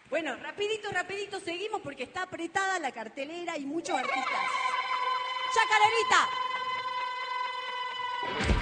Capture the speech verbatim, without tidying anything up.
Bueno, rapidito, rapidito seguimos porque está apretada la cartelera y muchos artistas. ¡Chacarerita!